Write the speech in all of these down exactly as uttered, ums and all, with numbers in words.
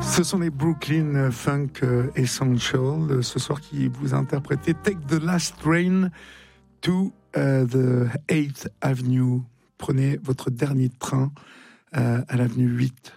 Ce sont les Brooklyn Funk Essential, ce soir qui vous interprétez Take the Last Train to uh, the eighth Avenue. Prenez votre dernier train uh, à l'avenue huit.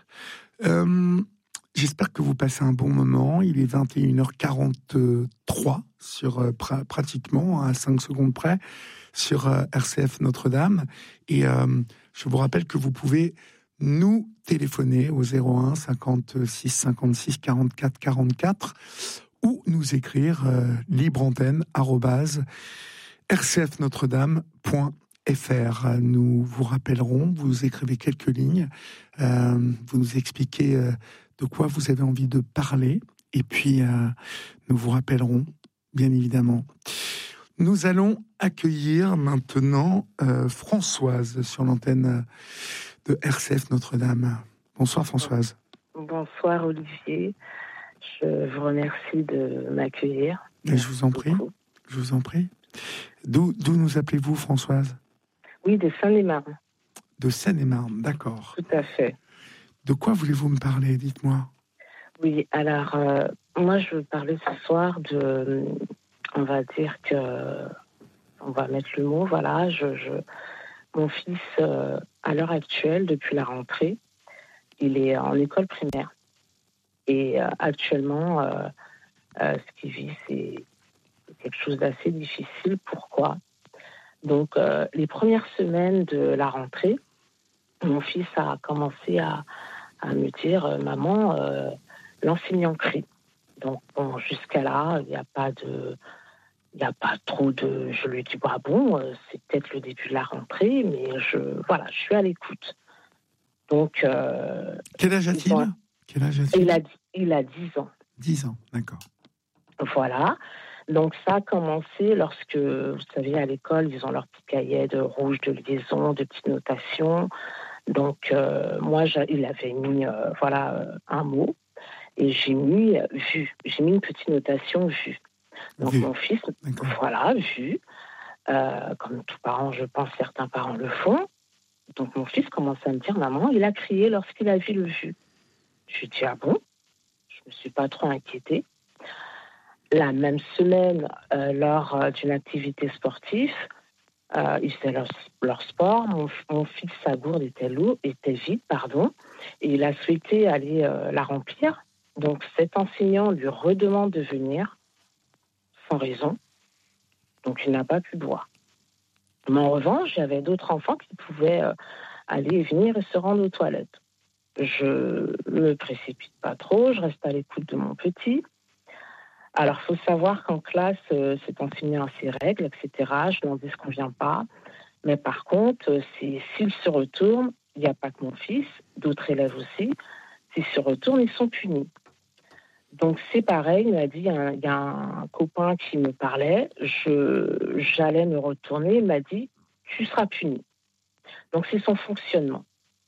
Um, j'espère que vous passez un bon moment. Il est vingt et une heures quarante-trois, sur, euh, pra- pratiquement à cinq secondes près, sur euh, R C F Notre-Dame. Et euh, je vous rappelle que vous pouvez nous téléphoner au zéro un cinquante-six cinquante-six quarante-quatre quarante-quatre ou nous écrire euh, libreantenne arobase r c f notre dame point f r. Nous vous rappellerons, vous écrivez quelques lignes, euh, vous nous expliquez euh, de quoi vous avez envie de parler, et puis euh, nous vous rappellerons, bien évidemment. Nous allons accueillir maintenant euh, Françoise sur l'antenne de R C F Notre-Dame. Bonsoir Françoise. Bonsoir Olivier, je vous remercie de m'accueillir. Et je vous en prie, je vous en prie. D'où, d'où nous appelez-vous Françoise ? Oui, de Seine-et-Marne. De Seine-et-Marne, d'accord. Tout à fait. De quoi voulez-vous me parler, dites-moi ? Oui, alors euh, moi je veux parler ce soir de, on va dire que, on va mettre le mot, voilà, je, je, mon fils euh, à l'heure actuelle, depuis la rentrée, il est en école primaire. Et euh, actuellement, euh, euh, ce qu'il vit, c'est quelque chose d'assez difficile. Pourquoi ? Donc, euh, les premières semaines de la rentrée, mon fils a commencé à, à me dire euh, « Maman, euh, l'enseignant crie ». Donc, bon, jusqu'à là, il n'y a pas de... Il n'y a pas trop de... Je lui dis « Bah bon, euh, c'est peut-être le début de la rentrée, mais je, voilà, je suis à l'écoute ». Donc... Euh, Quel âge a-t-il ? ont... Quel âge a-t-il ? il a, il a dix ans. dix ans, d'accord. Voilà. Donc ça a commencé lorsque, vous savez, à l'école, ils ont leur petit cahier de rouge, de liaison, de petites notations. Donc euh, moi, il avait mis euh, voilà, un mot et j'ai mis « vu ». J'ai mis une petite notation « vu ». Donc vu. Mon fils, d'accord. voilà, « vu euh, ». Comme tous parents, je pense, certains parents le font. Donc mon fils commence à me dire « Maman, il a crié lorsqu'il a vu le « vu ». Je lui dis « Ah bon ?» Je ne me suis pas trop inquiétée. La même semaine, euh, lors euh, d'une activité sportive, euh, ils faisaient leur, leur sport. Mon, mon fils, sa gourde était, lourd, était vide, pardon, et il a souhaité aller euh, la remplir. Donc, cet enseignant lui redemande de venir, sans raison. Donc, il n'a pas pu boire. Mais en revanche, il y avait d'autres enfants qui pouvaient euh, aller et venir et se rendre aux toilettes. Je ne me précipite pas trop, je reste à l'écoute de mon petit. Alors, il faut savoir qu'en classe, euh, c'est enseigné à ses règles, et cetera. Je n'en disconviens pas. Mais par contre, euh, c'est, s'il se retourne, il n'y a pas que mon fils, d'autres élèves aussi, s'ils se retournent, ils sont punis. Donc, c'est pareil, il m'a dit, il y a un, il y a un copain qui me parlait, je, j'allais me retourner, il m'a dit, tu seras puni. Donc, c'est son fonctionnement.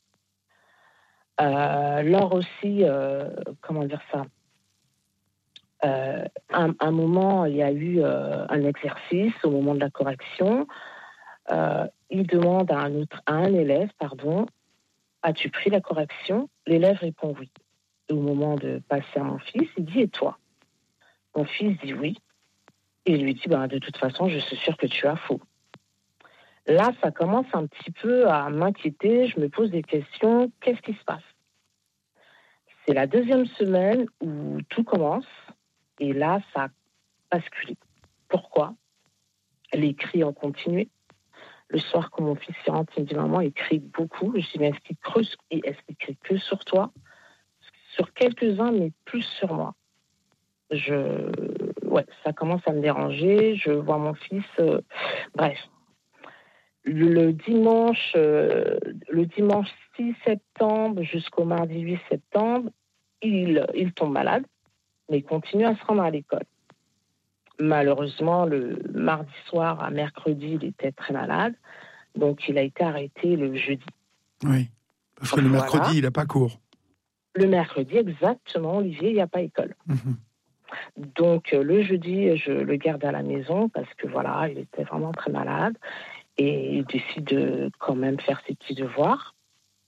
Euh, lors aussi, euh, comment dire ça ? Euh, un, un moment, il y a eu euh, un exercice au moment de la correction. Euh, il demande à un, autre, à un élève, pardon, as-tu pris la correction ? L'élève répond oui. Et au moment de passer à mon fils, il dit, et toi ? Mon fils dit oui. Et il lui dit, bah, de toute façon, je suis sûre que tu as faux. Là, ça commence un petit peu à m'inquiéter. Je me pose des questions. Qu'est-ce qui se passe ? C'est la deuxième semaine où tout commence. Et là, ça a basculé. Pourquoi ? Les cris ont continué. Le soir, quand mon fils rentre, il me dit « Maman, il crie beaucoup ». Je dis « Mais est-ce qu'il creuse et est-ce qu'il crie que sur toi ?» Sur quelques-uns, mais plus sur moi. Je... Ouais, ça commence à me déranger. Je vois mon fils... Euh... Bref. Le dimanche, euh... le dimanche six septembre jusqu'au mardi huit septembre, il, il tombe malade, mais il continue à se rendre à l'école. Malheureusement, le mardi soir à mercredi, il était très malade. Donc, il a été arrêté le jeudi. Oui, parce que le voilà. mercredi, il n'a pas cours. Le mercredi, exactement, Olivier, il n'y a pas école. Mmh. Donc, le jeudi, je le garde à la maison parce que, voilà, il était vraiment très malade. Et il décide de quand même faire ses petits devoirs.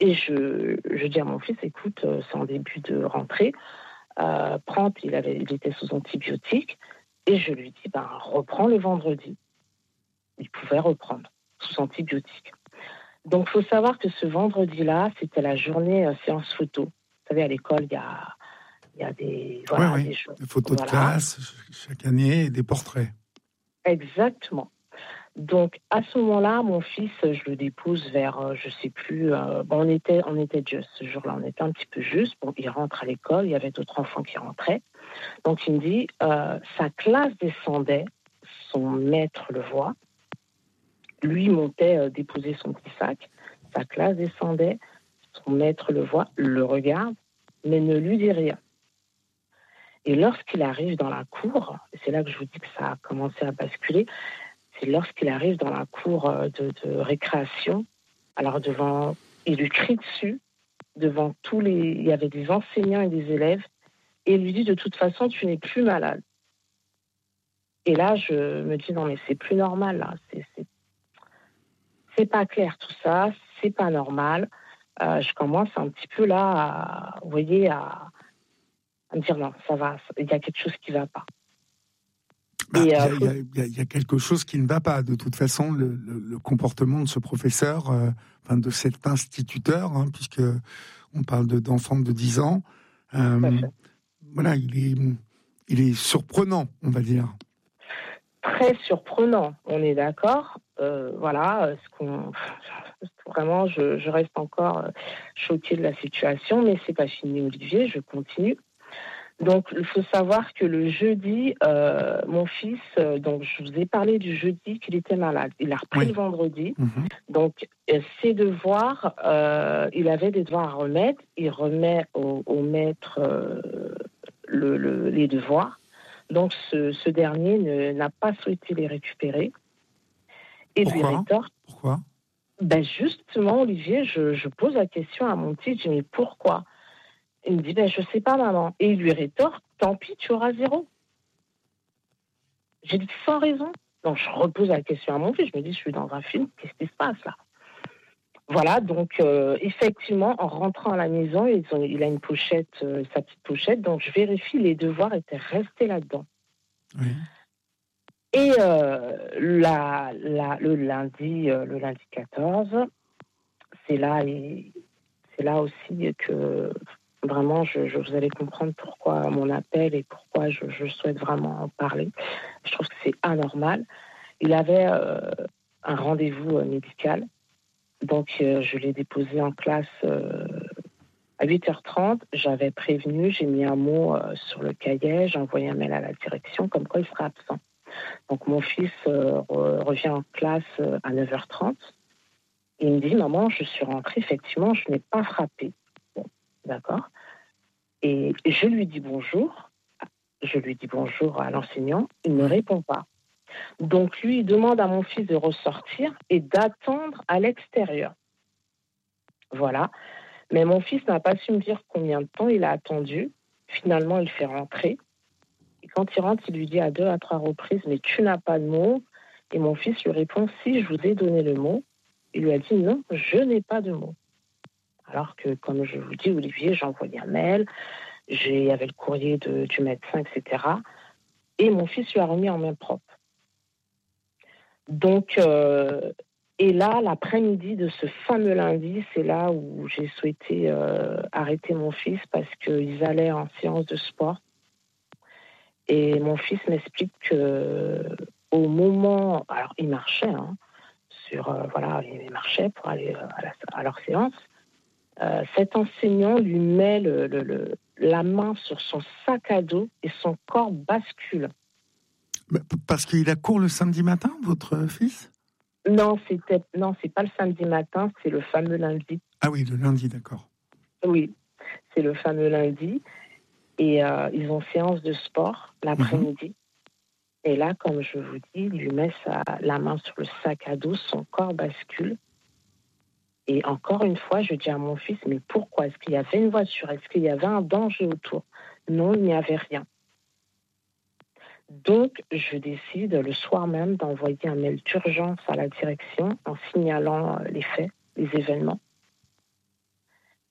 Et je, je dis à mon fils, écoute, c'est en début de rentrée, euh, prends, il, avait, il était sous antibiotiques, et je lui dis, ben, reprends le vendredi. Il pouvait reprendre sous antibiotiques. Donc, il faut savoir que ce vendredi-là, c'était la journée euh, séance photo. Vous savez, à l'école, il y a, il y a des, voilà, oui, oui. des choses. Des photos Voilà. de classe chaque année et des portraits. Exactement. Donc, à ce moment-là, mon fils, je le dépose vers, je ne sais plus, euh, bon, on était, on était juste, ce jour-là, on était un petit peu juste. Bon, il rentre à l'école, il y avait d'autres enfants qui rentraient. Donc, il me dit, euh, sa classe descendait, son maître le voit, lui montait euh, déposer son petit sac, sa classe descendait, son maître le voit, le regarde, mais ne lui dit rien. Et lorsqu'il arrive dans la cour, c'est là que je vous dis que ça a commencé à basculer, c'est lorsqu'il arrive dans la cour de, de récréation, alors devant, il lui crie dessus, devant tous les, il y avait des enseignants et des élèves, et il lui dit de toute façon, tu n'es plus malade. Et là, je me dis non mais c'est plus normal, là. C'est, c'est, c'est pas clair tout ça, c'est pas normal. Euh, je commence un petit peu là, à, vous voyez, à, à me dire non, ça va, il y a quelque chose qui va pas. Il bah, euh, y, faut... y, y a quelque chose qui ne va pas. De toute façon, le, le, le comportement de ce professeur, euh, enfin de cet instituteur, hein, puisque on parle de, d'enfants de dix ans, euh, voilà, il est, il est surprenant, on va dire. Très surprenant, on est d'accord. Euh, voilà, ce qu'on... vraiment, je, je reste encore choquée de la situation, mais c'est pas fini, Olivier, je continue. Donc, il faut savoir que le jeudi, euh, mon fils, euh, donc je vous ai parlé du jeudi qu'il était malade. Il a repris oui. le vendredi. Mmh. Donc, euh, ses devoirs, euh, il avait des devoirs à remettre. Il remet au, au maître euh, le, le, les devoirs. Donc, ce, ce dernier ne, n'a pas souhaité les récupérer. Et Pourquoi lui rétorque. Pourquoi Ben justement, Olivier, je, je pose la question à mon petit, je dis, mais pourquoi ? Il me dit, ben, je ne sais pas, maman. Et il lui rétorque, tant pis, tu auras zéro. J'ai dit, sans raison. Donc, je repose la question à mon fils. Je me dis, je suis dans un film, qu'est-ce qui se passe là ? Voilà, donc, euh, effectivement, en rentrant à la maison, ils ont, il a une pochette, euh, sa petite pochette. Donc, je vérifie, les devoirs étaient restés là-dedans. Oui. Et euh, la, la, le, lundi, euh, le lundi quatorze, c'est là, et, c'est là aussi que... Vraiment, je, je, vous allez comprendre pourquoi mon appel et pourquoi je, je souhaite vraiment en parler. Je trouve que c'est anormal. Il avait euh, un rendez-vous euh, médical. Donc, euh, je l'ai déposé en classe euh, à huit heures trente. J'avais prévenu, j'ai mis un mot euh, sur le cahier, j'ai envoyé un mail à la direction comme quoi il sera absent. Donc, mon fils euh, re, revient en classe euh, à neuf heures trente. Il me dit, maman, je suis rentrée, effectivement, je n'ai pas frappé. Bon, d'accord. Et je lui dis bonjour, je lui dis bonjour à l'enseignant, il ne répond pas. Donc lui, il demande à mon fils de ressortir et d'attendre à l'extérieur. Voilà. Mais mon fils n'a pas su me dire combien de temps il a attendu. Finalement, il fait rentrer. Et quand il rentre, il lui dit à deux, à trois reprises, mais tu n'as pas de mots. Et mon fils lui répond, si, je vous ai donné le mot. Il lui a dit, non, je n'ai pas de mots. Alors que, comme je vous dis, Olivier, j'ai envoyé un mail, il y avait le courrier de, du médecin, et cetera. Et mon fils lui a remis en main propre. Donc, euh, et là, l'après-midi de ce fameux lundi, c'est là où j'ai souhaité euh, arrêter mon fils parce qu'ils allaient en séance de sport. Et mon fils m'explique qu'au moment... Alors, il marchait, hein, sur, euh, voilà, il marchait pour aller à, la, à leur séance. Euh, cet enseignant lui met le, le, le, la main sur son sac à dos et son corps bascule. Parce qu'il a cours le samedi matin, votre fils ? Non, c'était, non, c'est pas le samedi matin, c'est le fameux lundi. Ah oui, le lundi, d'accord. Oui, c'est le fameux lundi. Et euh, ils ont séance de sport l'après-midi. Mmh. Et là, comme je vous dis, il lui met sa, la main sur le sac à dos, son corps bascule. Et encore une fois, je dis à mon fils, mais pourquoi ? Est-ce qu'il y avait une voiture ? Est-ce qu'il y avait un danger autour ? Non, il n'y avait rien. Donc, je décide le soir même d'envoyer un mail d'urgence à la direction en signalant les faits, les événements.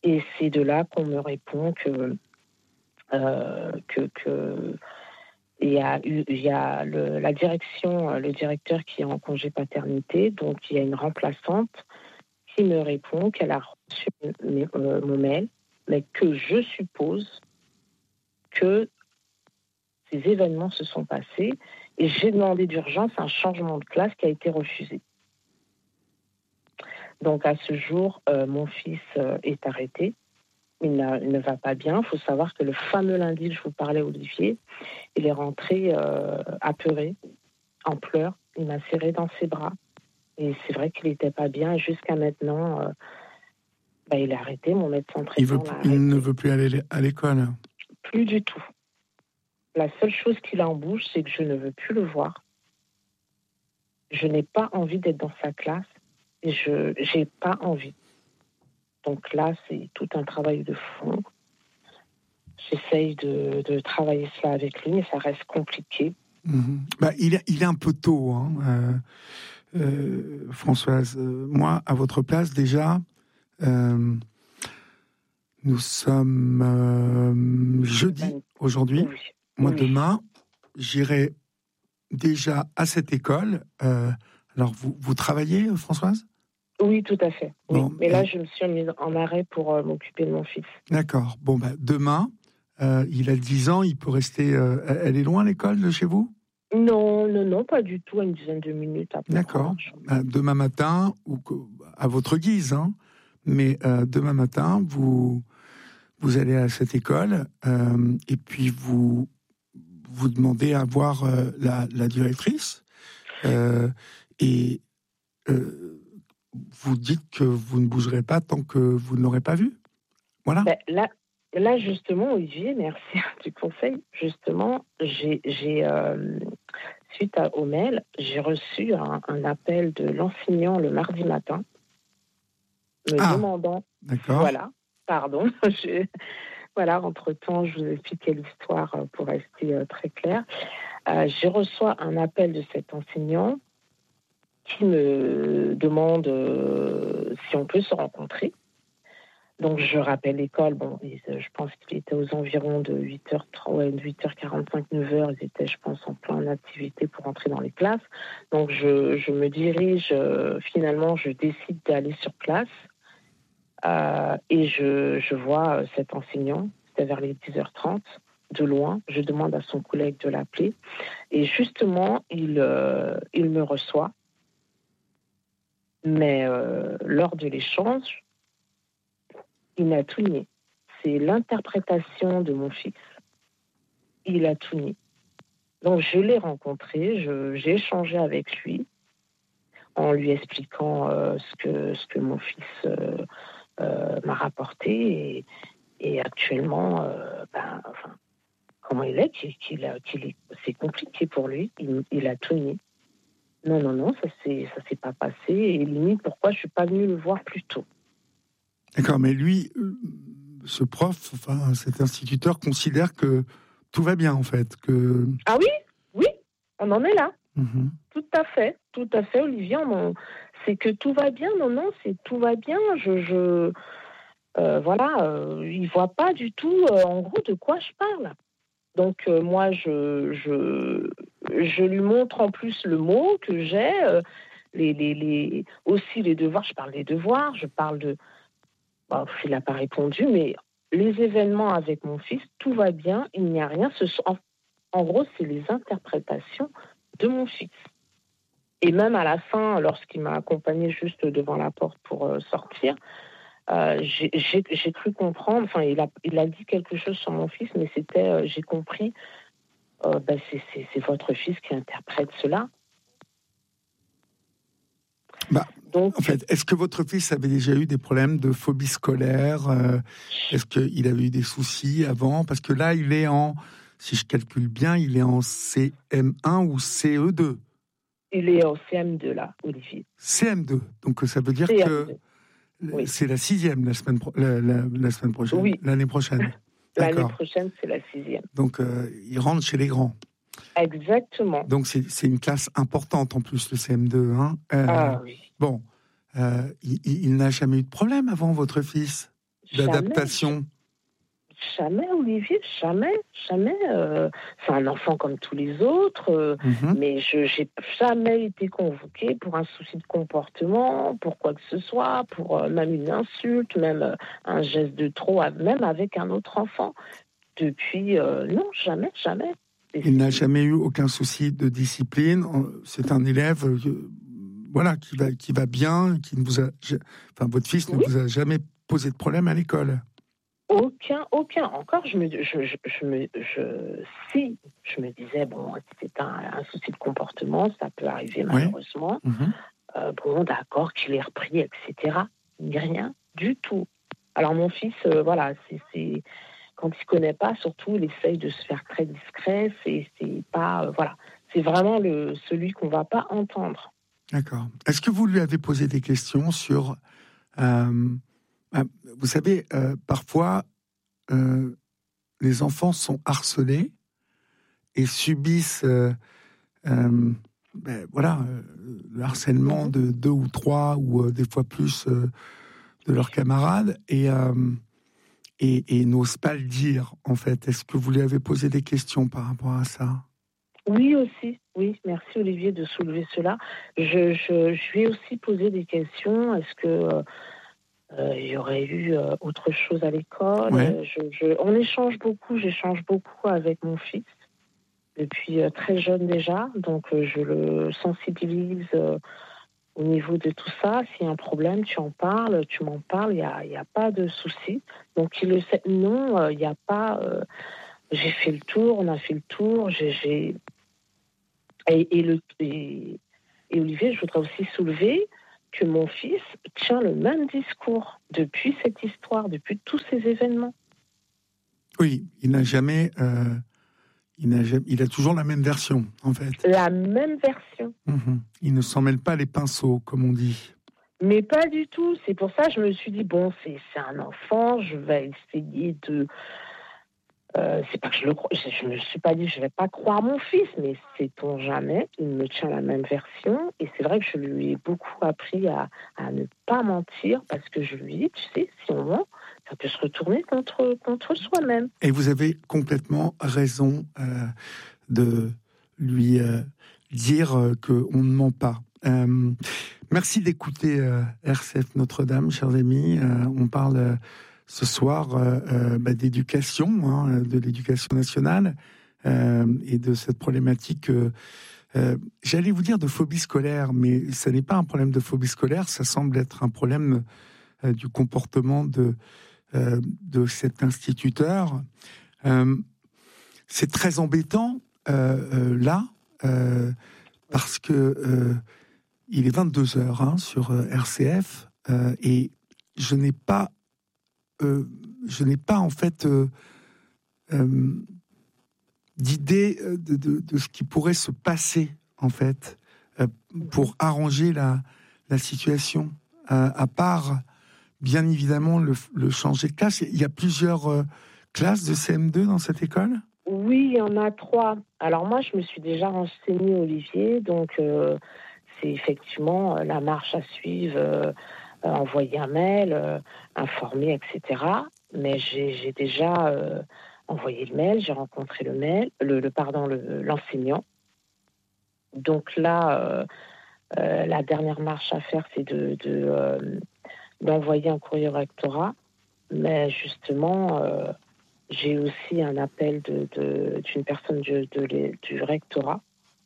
Et c'est de là qu'on me répond que, euh, que, que il y a, eu, il y a le, la direction, le directeur qui est en congé paternité, donc il y a une remplaçante qui me répond qu'elle a reçu mes, euh, mon mail, mais que je suppose que ces événements se sont passés et j'ai demandé d'urgence un changement de classe qui a été refusé. Donc à ce jour, euh, mon fils euh, est arrêté. Il, il ne va pas bien. Il faut savoir que le fameux lundi que je vous parlais, Olivier, il est rentré euh, apeuré, en pleurs. Il m'a serré dans ses bras. Et c'est vrai qu'il n'était pas bien. Jusqu'à maintenant, euh, bah, il est arrêté. Mon médecin traitant il, veut, l'a arrêté. Il ne veut plus aller à l'école. Plus du tout. La seule chose qu'il a en bouche, c'est que je ne veux plus le voir. Je n'ai pas envie d'être dans sa classe. Et je n'ai pas envie. Donc là, c'est tout un travail de fond. J'essaye de, de travailler cela avec lui, mais ça reste compliqué. Mmh. Bah, il, est, il est un peu tôt, hein. euh, euh, Françoise. Euh, moi, à votre place, déjà, euh, nous sommes euh, jeudi aujourd'hui. Oui. Moi, oui. demain, j'irai déjà à cette école. Euh, alors, vous, vous travaillez, Françoise ? Oui, tout à fait. Oui. Bon, mais là, euh, je me suis mise en arrêt pour euh, m'occuper de mon fils. D'accord. Bon, bah, demain, euh, il a dix ans, il peut rester... Euh, elle est loin, l'école, de chez vous ? Non, non, non, pas du tout, à une dizaine de minutes après. D'accord. Euh, demain matin, ou à votre guise, hein, mais euh, demain matin, vous, vous allez à cette école euh, et puis vous, vous demandez à voir euh, la, la directrice euh, et euh, vous dites que vous ne bougerez pas tant que vous ne l'aurez pas vu. Voilà. Ben, là, là, justement, Olivier, merci du conseil. Justement, j'ai, j'ai euh, suite à, au mail, j'ai reçu un, un appel de l'enseignant le mardi matin, me ah, demandant... D'accord. Voilà, pardon. je, voilà, entre-temps, je vous expliquais l'histoire pour rester euh, très clair. Euh, je reçois un appel de cet enseignant qui me demande euh, si on peut se rencontrer. Donc, je rappelle l'école. Bon, je pense qu'il était aux environs de huit heures quarante-cinq, neuf heures. Ils étaient, je pense, en pleine activité pour entrer dans les classes. Donc, je, je me dirige. Finalement, je décide d'aller sur place. Euh, et je, je vois cet enseignant. C'était vers les dix heures trente. De loin. Je demande à son collègue de l'appeler. Et justement, il, euh, il me reçoit. Mais euh, lors de l'échange, il n'a tout nié. C'est l'interprétation de mon fils. Il a tout nié. Donc, je l'ai rencontré, je, j'ai échangé avec lui en lui expliquant euh, ce, que, ce que mon fils euh, euh, m'a rapporté. Et, et actuellement, euh, ben, enfin, comment il est, qu'il, qu'il a, qu'il est, c'est compliqué pour lui. Il, il a tout nié. Non, non, non, ça ne ça s'est pas passé. Et limite, pourquoi je ne suis pas venue le voir plus tôt. D'accord, mais lui, ce prof, enfin, cet instituteur considère que tout va bien, en fait. Que... Ah oui, oui, on en est là. Mmh. Tout à fait, tout à fait, Olivier. On, c'est que tout va bien. Non, non, c'est tout va bien. Je, je euh, voilà, euh, il voit pas du tout, euh, en gros, de quoi je parle. Donc euh, moi, je, je, je lui montre en plus le mot que j'ai, euh, les, les, les, aussi les devoirs. Je parle des devoirs, je parle de. Bon, il n'a pas répondu, mais les événements avec mon fils, tout va bien, il n'y a rien. Ce sont, en, en gros, c'est les interprétations de mon fils. Et même à la fin, lorsqu'il m'a accompagné juste devant la porte pour euh, sortir, euh, j'ai, j'ai, j'ai cru comprendre, enfin, il a, il a dit quelque chose sur mon fils, mais c'était, euh, j'ai compris, euh, ben, c'est, c'est, c'est votre fils qui interprète cela. Bah, Donc, en fait, est-ce que votre fils avait déjà eu des problèmes de phobie scolaire euh, Est-ce qu'il avait eu des soucis avant ? Parce que là, il est en, si je calcule bien, il est en C M un ou C E deux. Il est en C M deux, là, Olivier. C M deux. Donc, ça veut dire C M deux. Que oui. C'est la sixième la semaine, pro- la, la, la semaine prochaine. Oui. L'année prochaine. L'année prochaine, c'est la sixième. Donc, euh, il rentre chez les grands. Exactement. Donc, c'est, c'est une classe importante en plus, le C M deux. Hein. Euh, ah oui. Bon, euh, il, il n'a jamais eu de problème avant, votre fils ? d'adaptation. Jamais, Olivier, jamais, jamais. Euh, c'est un enfant comme tous les autres, euh, mm-hmm. mais je n'ai jamais été convoquée pour un souci de comportement, pour quoi que ce soit, pour euh, même une insulte, même euh, un geste de trop, même avec un autre enfant. Depuis, euh, non, jamais, jamais. Et il n'a jamais eu aucun souci de discipline. C'est un élève, euh, voilà, qui va, qui va bien, qui ne vous a, enfin, votre fils oui. ne vous a jamais posé de problème à l'école. Aucun, aucun. Encore, je me, je, je, je me, je, si je me disais bon, c'est un, un souci de comportement, ça peut arriver malheureusement. Oui. Mm-hmm. Euh, bon, d'accord, qu'il ait repris, et cetera. Mais rien du tout. Alors mon fils, euh, voilà, c'est, c'est quand il connaît pas, surtout, il essaye de se faire très discret. C'est, c'est pas, euh, voilà, c'est vraiment le celui qu'on va pas entendre. D'accord. Est-ce que vous lui avez posé des questions sur euh, vous savez, euh, parfois, euh, les enfants sont harcelés et subissent, euh, euh, ben, voilà, euh, le harcèlement de deux ou trois ou euh, des fois plus euh, de leurs camarades et, euh, et, et n'osent pas le dire, en fait. Est-ce que vous lui avez posé des questions par rapport à ça ? Oui, aussi. Oui, merci Olivier de soulever cela. Je, je, je lui ai aussi posé des questions. Est-ce que... Euh, Euh, il y aurait eu euh, autre chose à l'école. Ouais. Euh, je, je, on échange beaucoup, j'échange beaucoup avec mon fils depuis euh, très jeune déjà, donc euh, je le sensibilise euh, au niveau de tout ça. S'il y a un problème, tu en parles, tu m'en parles, il n'y a, y a pas de souci. Donc il le sait, non, il euh, n'y a pas... Euh, j'ai fait le tour, on a fait le tour, j'ai... j'ai... Et, et, le, et, et Olivier, je voudrais aussi soulever que mon fils tient le même discours depuis cette histoire, depuis tous ces événements. Oui, il n'a jamais, euh, il n'a jamais, il a toujours la même version, en fait. La même version. Mmh. Il ne s'en mêle pas les pinceaux, comme on dit. Mais pas du tout. C'est pour ça que je me suis dit bon, c'est, c'est un enfant, je vais essayer de. Euh, c'est pas que je le crois, je, je me suis pas dit je vais pas croire mon fils, mais sait-on jamais, il me tient la même version et c'est vrai que je lui ai beaucoup appris à, à ne pas mentir parce que je lui dis, tu sais, si on ment, ça peut se retourner contre, contre soi-même. Et vous avez complètement raison euh, de lui euh, dire euh, qu'on ne ment pas. Euh, merci d'écouter euh, R C F Notre-Dame, chers amis. Euh, on parle... Euh, ce soir euh, euh, bah, d'éducation, hein, de l'éducation nationale euh, et de cette problématique, euh, euh, j'allais vous dire de phobie scolaire, mais ça n'est pas un problème de phobie scolaire, ça semble être un problème euh, du comportement de, euh, de cet instituteur. Euh, c'est très embêtant euh, euh, là, euh, parce que euh, il est vingt-deux heures hein, sur euh, R C F euh, et je n'ai pas Euh, je n'ai pas en fait euh, euh, d'idée de, de, de ce qui pourrait se passer en fait euh, pour arranger la, la situation, euh, à part bien évidemment le, le changer de classe. Il y a plusieurs euh, classes de C M deux dans cette école ? Oui, il y en a trois. Alors moi, je me suis déjà renseignée, Olivier, donc euh, c'est effectivement la marche à suivre. Euh, Euh, envoyer un mail, euh, informer, et cetera. Mais j'ai, j'ai déjà euh, envoyé le mail, j'ai rencontré le mail, le, le pardon, le, l'enseignant. Donc là, euh, euh, la dernière marche à faire, c'est de, de euh, d'envoyer un courrier au rectorat. Mais justement, euh, j'ai aussi un appel de, de, d'une personne de, de, de, du rectorat.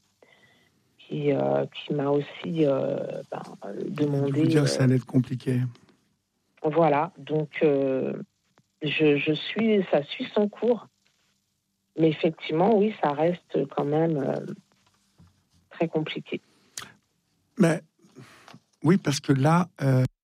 Qui, euh, qui m'a aussi euh, ben, demandé... Je vous dire, euh, ça allait être compliqué. Voilà, donc euh, je, je suis, ça suit son cours. Mais effectivement, oui, ça reste quand même euh, très compliqué. Mais oui, parce que là... Euh...